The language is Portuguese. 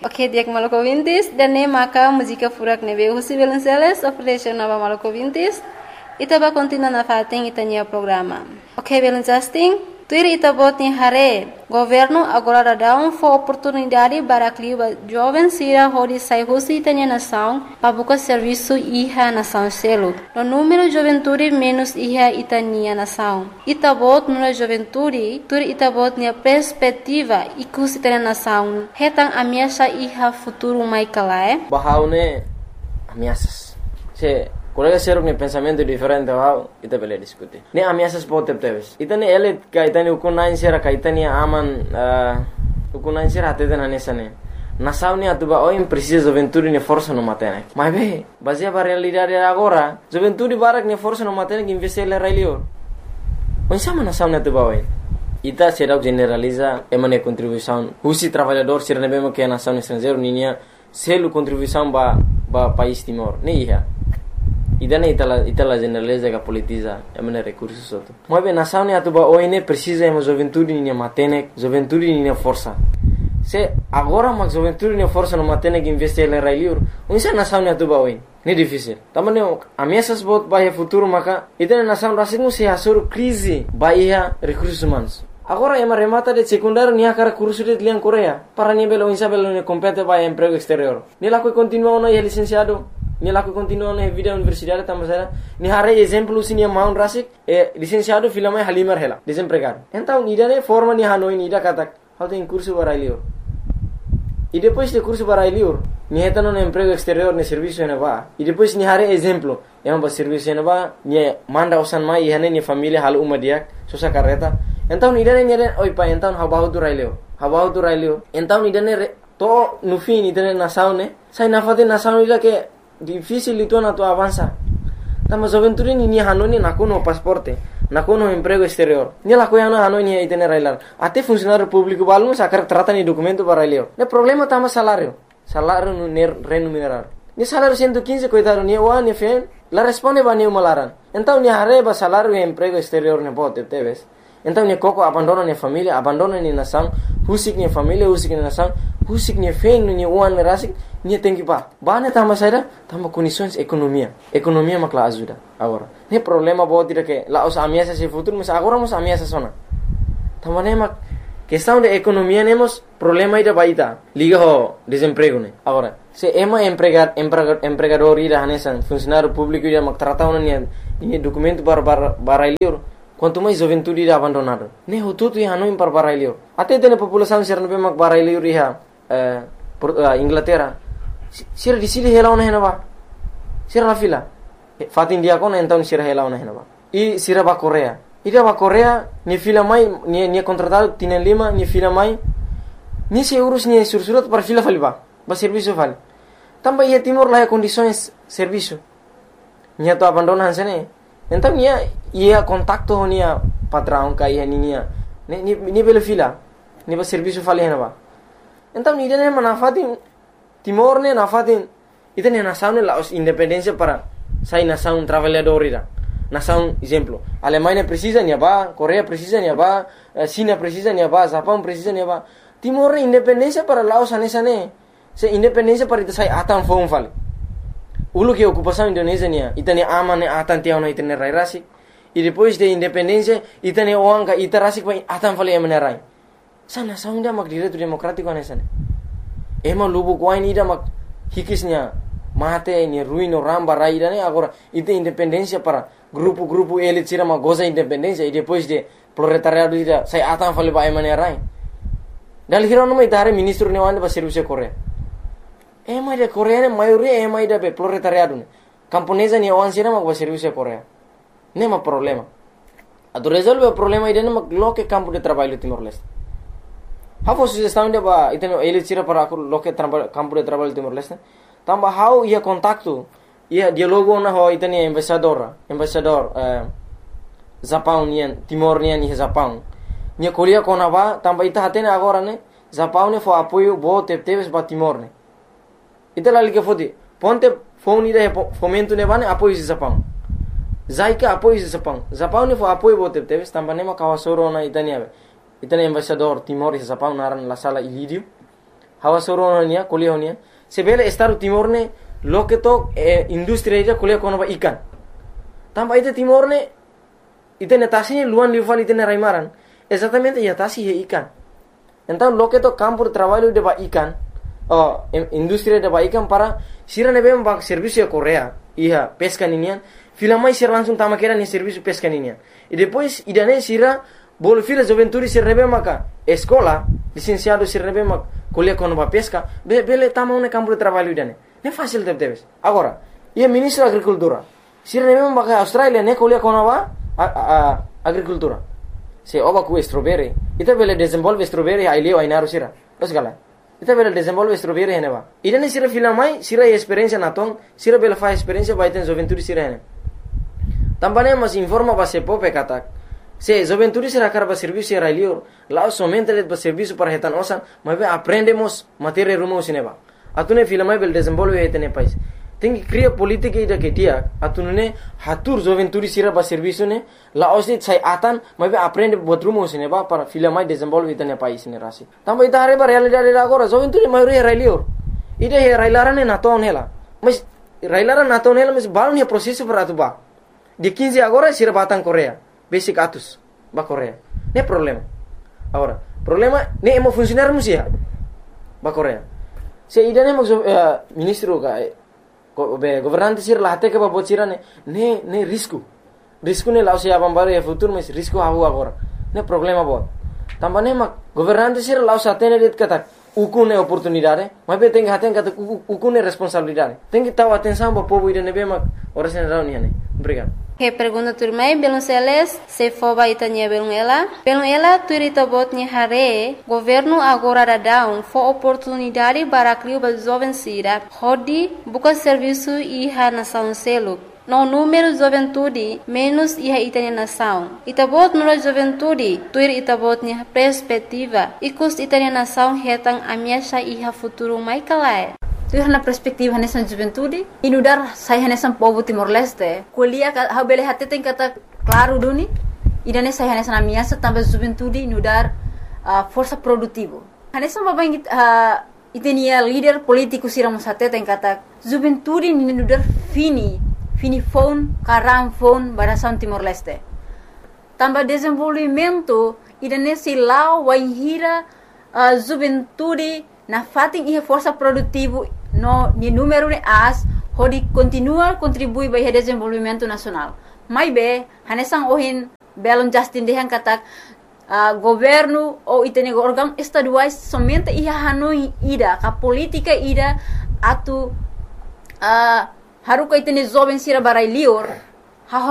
Oke, dia Maluku Vintis dan ne maka música furak nebe Husi Belenceles oferece nova Maluku Vintis. Ita ba continua na fating itanya programa. Oke, Belencasting, tuir ita bot ni hare. Governo agora dá oportunidade para que os jovens sira hodi sai Husi itanya nação para buscar serviço iha nação selo. No número de juventude menos iha itanya nação. Ita bot no juventude, tuir ita bot ni perspectiva ikus itanya nação. Hetang ameaça iha futuro mai kalae. Bahaune ameaças. Se colega ser um pensamento diferente ao ita bele discutir. Ne ameaças pode ter. Ita ne ele kaitani ukunain sera kaitani aman ukunain sera até na nessa ne. Nação ne atuba oi precisa juventude ne força no matene. Mas bem, baseia para realidade agora, juventude barak ne força no matene que investir le railio. Onde sama nação ne atuba oi. Ita será generaliza emane contribuição. Husi trabalhador ser ne bemo que a nação estrangeiro ninia selo contribuição ba país Timor. Ne ia. Idane itala generaliza que politiza emane recursos outro. Mas bem, nação ne atuba oi ne precisa ema juventude ninia matene, juventude ninia força. Se agora mas juventude ninia força no matene que investir le railio. Onde nação ne atuba oi. Ne difícil. Também ameaças bot bahia futuro maka itane nação rasingu se asur crise bahia recursos humanos. Agora ema remata de secundário nia cara curso de liang Coreia. Para nia belo insa belo ne compete bahia emprego exterior. Ni laku continua no licenciado. Ni laku continua no vida universidade tamasera. Ni hare exemplo sini maun rasik licenciado filama halimar hela desempregado. Então nidane forma ni hanoi nida katak. How tem curso barailio. E depois de curso barailio, ni heta no emprego exterior ne serviço ena ba. E depois ni hare exemplo, ema ba serviço ena ba, ni manda usan mai ihane ni família hal uma dia, sosa carreta. Então nidane oi pa então habahu tu railio. Então nidane to no fim nidane nação ne, sai na fate nação ila que difícil itu na tu avança. Tama juventude ni hanoni nakuno pasporte. Nakuno emprego exterior. Ni la coiana hanoni itene railar. Até funcionário público balum sacar trata ni documento para railio. Ne problema tama salário. Salário no remunerar. Ni salário 115 coitado ni o ni fen. La responde ba ni malaran. Então ni hareba salário e emprego exterior ne bote teves. Então ni coco abandona ni família, abandona ni nação, husik ni família, husik ni nação, husik ni fen ni uan rasik ni tem que ba. Ba ne tama saída, tama condições economia. Economia makla ajuda agora. Ne problema bote dire que la os ameaças se futuro, mas agora mos ameaças sona. Tama ne mak questão de economia nemos problema ida baita. Liga ho desemprego ne. Agora, se ema empregador ida hanesan funcionário público ida mak trata ni documento para lior. Quanto mais juventude ida abandonado. Ne ho tudo ia no para barailio. Até tem população ser no mak barailio iha Inglaterra. Sira di sini hela ona hena ba. Sira la fila. Fatin dia kon então sira hela ona hena ba. E sira ba Coreia. Ida ba Coreia ni fila mai ni contratado tienen lima ni fila mai. Ni se urus ni sursurat para fila faliba. Ba serviço vale. Também ia Timor lá condições serviço. Ni to abandonan sene. Então ia contacto nia patrão kai nia. Ni bela fila. Ni ba serviço fali hena ba. Então ni dene manafatin Timor ne nafatin itene nação ne la independência para sai nação trabalhador ira. Nação exemplo, Alemanha precisa nia ba, Coreia precisa nia ba, China precisa nia ba, Japão precisa nia ba. Timor ne independência para Laos anesa ne. Se independência para ita sai atan fom fali. Ulu que ocupação Indonésia nia, itane aman ne atan tiao na itane rai rasik. E depois de independência itane oanga ita rasik pa atan fali emane rai. Sa nação ida mak direito democrático anesa ne. Ema lubu kuain ida mak hikisnya mate ni ruino ramba raida ne agora ite independência para grupo elite sira ma goza independência e depois de proletariado ida sai atan fali ba emane rai. Dal hirono mai tare ministro ne wande ba serviço Coreia. Ema de Coreia ne maioria ema ida be proletariado ne. Camponesa ni wan sira ma ba serviço Coreia. Nema problema. Ado resolve o problema ida ne ma loke campo de trabalho Timor-Leste. How sugestão de ba iteno elite sira para loke campo de trabalho Timor-Leste. Tamba how ia contacto ia dialogo na ho itani embaixador Japão nian Timor nian ia Japão. Nia Coreia kona ba tamba ita hatene agora ne Japão ne fo apoio bo teves ba Timor ne. Ita lali que fodi ponte phone ida fomento ne bane apoio Japão. Zaika apoio Japão. Japão ne fo apoio bo teves tamba ne ma kawasoro na itani embaixador Timor e Japão naran la sala ilidio. hawa soronia kuliah honia sebele Estado Timor ne loketo industri ida kuliah kono ba ikan tamba ite Timor ne ite netasi luan liufal ite raimaran exatamente ya tasi he ikan então loketo campo de trabalho de ba ikan industri de ba ikan para sira ne bem ba serviço ya Korea iya pesca ninian filamai sira langsung tama kera ni serviço pesca ninian e depois idane sira bolo fila juventude sira nebe maka escola licenciado sira nebe mak kuliah kono ba pesca bele tama une campo de trabalho idane ne fácil debes agora ia ministro da agricultura sira nebe maka Australia ne kuliah kono ba agricultura se oba ku strawberry ita bele desenvolve strawberry ai leo ai naru sira terus gala ita bele desenvolve strawberry hene ba idane sira filamai sira experiência naton sira bele fa experiência ba iten juventude sira hene tambane mas informa ba se pope katak se juventude sira karba serviço era leo lá somente le ba serviço para retan osan mas aprendemos matéria rumo sineba atune filamai bele desenvolve etene país tem que criar política ida que dia atunune hatur juventude sira ba serviço ne la osit sai atan mas aprende buat rumo sineba para filamai desenvolve etene país ne rasi tamba ita are ba realidade agora juventude maioria era leo ida he railarane naton hela mas railara naton hela mas balon he processo para atuba de 15 agora sira batang Korea basic atus ba Korea ne problema agora problema ne emo funcionar musia ba Korea se idane mo ministro ka governante sir la hate ke ba bocira ne risco ne lao se abambare e futuro mas risco hawo agora ne problema bo tambane ma governante sir lao sa tene det kata ukune oportunidade mas be tem haten kata ukune responsabilidade tem que taw atenção ba povo idane be ma ora sen rauni ne obrigado. Que pergunta turmai belum seles se foba itanya belum ela turita botnya hare governo agora da down for oportunidade para criar ba jovem sira hodi buka serviço iha nação selo no número juventude menos iha itanya nação itabot no juventude tuir itabotnya perspectiva ikus itanya nação hetang amiasha iha futuro mai kalai. Tu na perspektiva nessa juventude inudar saya nessa povo Timor Leste kuliah ha bele hate tem kata claro duni idane saya nessa na minha também juventude inudar força produtivo nessa babang itenia líder político siramos hate tem kata juventude inudar fini phone karam phone para São Timor Leste também desenvolvimento idane silau waihira juventude na fating ihe força produtivo no ni número de as hodi continua contribui para o desenvolvimento nacional mai be hanesang ohin belon Justin dehan katak governo ou itene órgão estaduais somente iha hanoi ida ka política ida atu haruka itene jovem sira barai lior